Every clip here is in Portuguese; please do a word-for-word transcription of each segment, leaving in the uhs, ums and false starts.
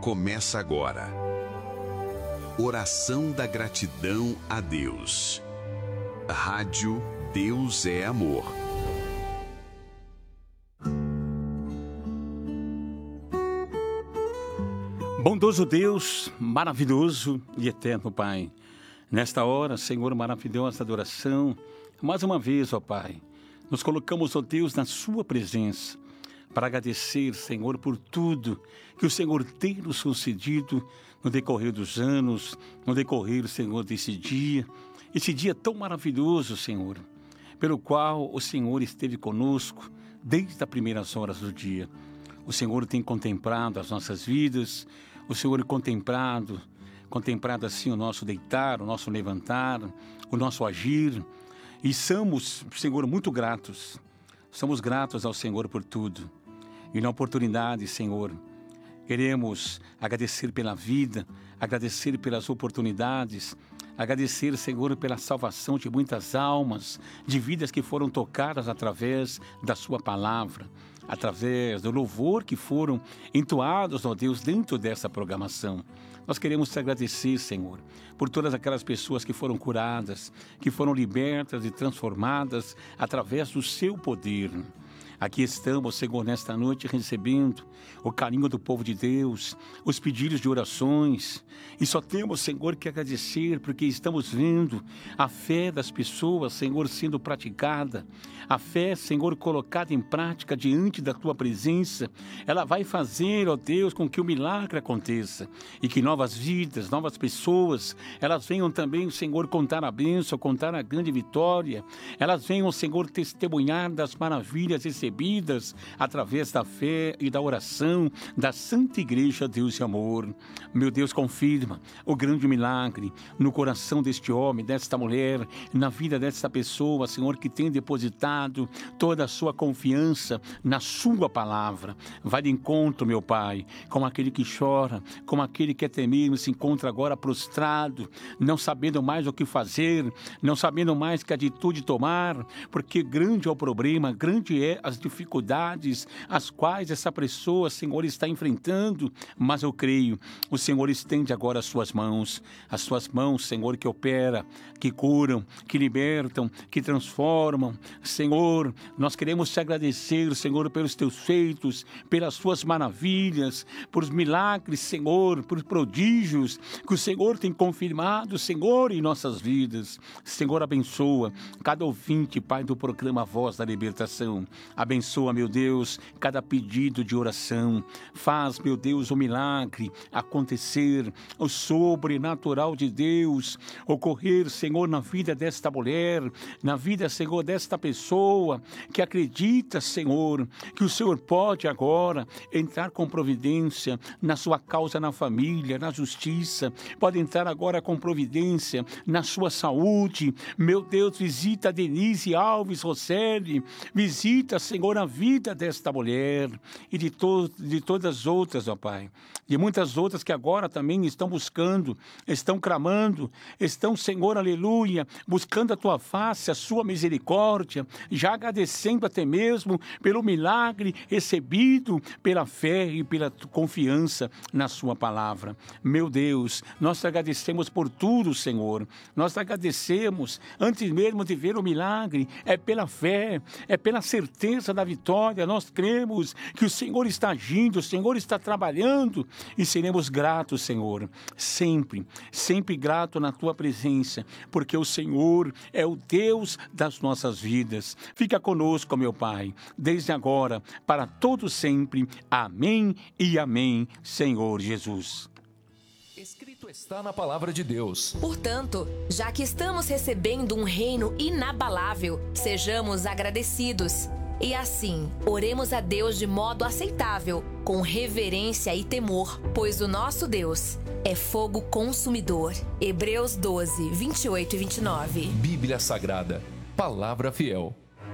começa agora. Oração da gratidão a Deus. Rádio Deus é Amor. Bondoso Deus, maravilhoso e eterno Pai, nesta hora, Senhor, maravilhosa adoração, mais uma vez, ó Pai, nos colocamos, ó Deus, na Sua presença, para agradecer, Senhor, por tudo que o Senhor tem nos concedido no decorrer dos anos, no decorrer, Senhor, desse dia, esse dia tão maravilhoso, Senhor, pelo qual o Senhor esteve conosco desde as primeiras horas do dia. O Senhor tem contemplado as nossas vidas, o Senhor tem contemplado, contemplado assim o nosso deitar, o nosso levantar, o nosso agir, e somos, Senhor, muito gratos. Somos gratos ao Senhor por tudo. E na oportunidade, Senhor, queremos agradecer pela vida, agradecer pelas oportunidades, agradecer, Senhor, pela salvação de muitas almas, de vidas que foram tocadas através da Sua palavra, através do louvor que foram entoados, ó Deus, dentro dessa programação. Nós queremos te agradecer, Senhor, por todas aquelas pessoas que foram curadas, que foram libertas e transformadas através do Seu poder. Aqui estamos, Senhor, nesta noite recebendo o carinho do povo de Deus, os pedidos de orações. E só temos, Senhor, que agradecer, porque estamos vendo a fé das pessoas, Senhor, sendo praticada. A fé, Senhor, colocada em prática diante da Tua presença. Ela vai fazer, ó Deus, com que o milagre aconteça. E que novas vidas, novas pessoas, elas venham também, Senhor, contar a bênção, contar a grande vitória. Elas venham, Senhor, testemunhar das maravilhas recebidas através da fé e da oração da Santa Igreja Deus e Amor. Meu Deus, confirma o grande milagre no coração deste homem, desta mulher, na vida desta pessoa, Senhor, que tem depositado toda a sua confiança na Sua palavra. Vai de encontro, meu Pai, com aquele que chora, com aquele que até mesmo se encontra agora prostrado, não sabendo mais o que fazer, não sabendo mais que atitude tomar, porque grande é o problema, grande é as dificuldades as quais essa pessoa, Senhor, está enfrentando, mas eu creio, o Senhor estende agora as suas mãos, as suas mãos, Senhor, que opera, que curam, que libertam, que transformam. Senhor, nós queremos te agradecer, Senhor, pelos teus feitos, pelas suas maravilhas, por os milagres, Senhor, por prodígios que o Senhor tem confirmado, Senhor, em nossas vidas. Senhor, abençoa cada ouvinte, Pai, do programa Voz da Libertação. Abençoa, meu Deus, cada pedido de oração. Faz, meu Deus, o milagre acontecer, o sobrenatural de Deus ocorrer, Senhor, na vida desta mulher, na vida, Senhor, desta pessoa que acredita, Senhor, que o Senhor pode agora entrar com providência na sua causa na família, na justiça, pode entrar agora com providência na sua saúde. Meu Deus, visita Denise Alves Rosselli, visita, Senhor, a vida desta mulher e de, to de todas as outras, ó Pai, de muitas outras que agora também estão buscando, estão clamando, estão, Senhor, aleluia, buscando a Tua face, a Sua misericórdia, já agradecendo até mesmo pelo milagre recebido, pela fé e pela confiança na Sua palavra. Meu Deus, nós te agradecemos por tudo, Senhor, nós te agradecemos, antes mesmo de ver o milagre, é pela fé, é pela certeza da vitória. Nós cremos que o Senhor está agindo, o Senhor está trabalhando e seremos gratos, Senhor, sempre, sempre grato na Tua presença, porque o Senhor é o Deus das nossas vidas. Fica conosco, meu Pai, desde agora, para todo sempre. Amém e amém, Senhor Jesus. Escrito está na palavra de Deus. Portanto, já que estamos recebendo um reino inabalável, sejamos agradecidos. E assim, oremos a Deus de modo aceitável, com reverência e temor, pois o nosso Deus é fogo consumidor. Hebreus doze, vinte e oito e vinte e nove. Bíblia Sagrada, Palavra Fiel.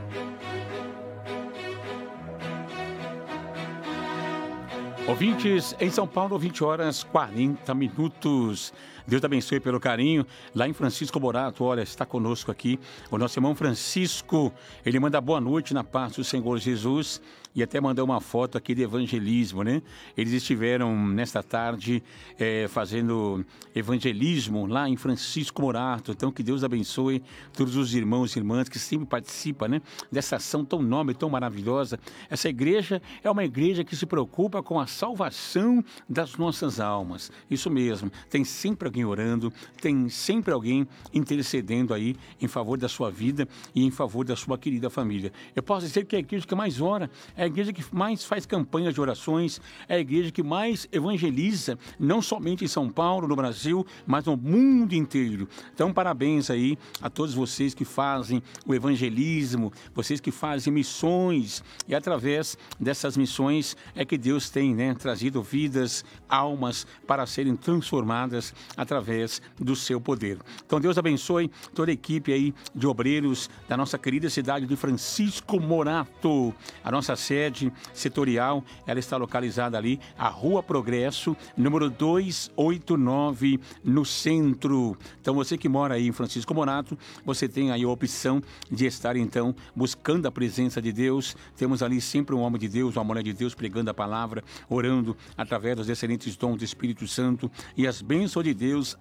Ouvintes, em São Paulo, vinte horas, quarenta minutos. Deus abençoe pelo carinho. Lá em Francisco Borato, olha, está conosco aqui o nosso irmão Francisco. Ele manda boa noite na paz do Senhor Jesus. e até mandou uma foto aqui de evangelismo, né? Eles estiveram nesta tarde é, fazendo evangelismo lá em Francisco Morato. Então, que Deus abençoe todos os irmãos e irmãs que sempre participam, né, dessa ação tão nobre, tão maravilhosa. Essa igreja é uma igreja que se preocupa com a salvação das nossas almas. Isso mesmo, tem sempre alguém orando, tem sempre alguém intercedendo aí em favor da sua vida e em favor da sua querida família. Eu posso dizer que é a igreja que mais ora, é a igreja que mais faz campanhas de orações, é a igreja que mais evangeliza, não somente em São Paulo, no Brasil, mas no mundo inteiro. Então, parabéns aí a todos vocês que fazem o evangelismo, vocês que fazem missões, e através dessas missões é que Deus tem, né, trazido vidas, almas para serem transformadas através do seu poder. Então, Deus abençoe toda a equipe aí de obreiros da nossa querida cidade de Francisco Morato. A nossa sede setorial, ela está localizada ali, a Rua Progresso, número duzentos e oitenta e nove, no centro. Então, você que mora aí em Francisco Morato, você tem aí a opção de estar, então, buscando a presença de Deus. Temos ali sempre um homem de Deus, uma mulher de Deus, pregando a palavra, orando através dos excelentes dons do Espírito Santo e as bênçãos de Deus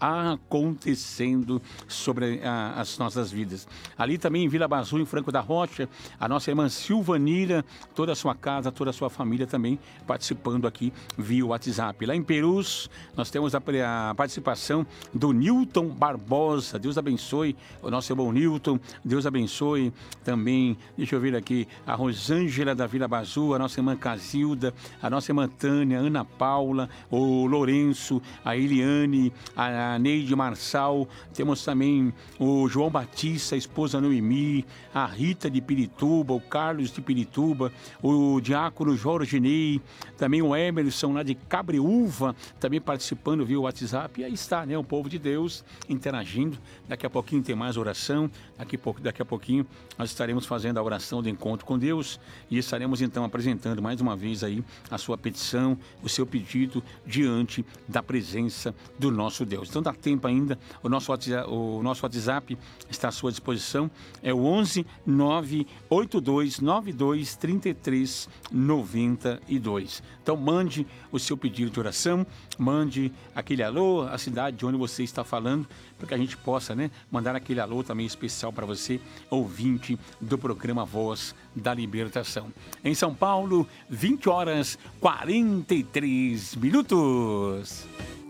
acontecendo sobre a, as nossas vidas. Ali também em Vila Bazu, em Franco da Rocha, a nossa irmã Silvanira, toda a sua casa, toda a sua família também participando aqui via WhatsApp. Lá em Perus, nós temos a, a participação do Newton Barbosa. Deus abençoe o nosso irmão Newton. Deus abençoe também, deixa eu ver aqui, a Rosângela da Vila Bazu, a nossa irmã Casilda, a nossa irmã Tânia, a Ana Paula, o Lourenço, a Eliane, a Neide Marçal. Temos também o João Batista, a esposa Noemi, a Rita de Pirituba, o Carlos de Pirituba, o diácono Jorge Ney, também o Emerson lá de Cabreúva, também participando via WhatsApp. E aí está, né, o povo de Deus interagindo. Daqui a pouquinho tem mais oração, daqui a, daqui a pouquinho nós estaremos fazendo a oração do encontro com Deus e estaremos então apresentando mais uma vez aí a sua petição, o seu pedido diante da presença do nosso Deus. Então dá tempo ainda, o nosso WhatsApp, o nosso WhatsApp está à sua disposição, é o onze nove oito dois nove dois três três nove dois. Então mande o seu pedido de oração, mande aquele alô, a cidade de onde você está falando, para que a gente possa, né, mandar aquele alô também especial para você, ouvinte do programa Voz da Libertação. Em São Paulo, vinte horas e quarenta e três minutos.